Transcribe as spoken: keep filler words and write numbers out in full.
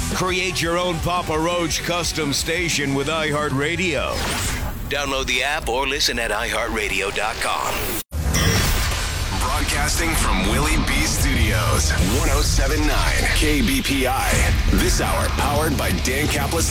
Create your own Papa Roach custom station with iHeartRadio. Download the app or listen at i heart radio dot com. Broadcasting from Willie B Studios, one oh seven point nine K B P I. This hour powered by Dan Kaplan.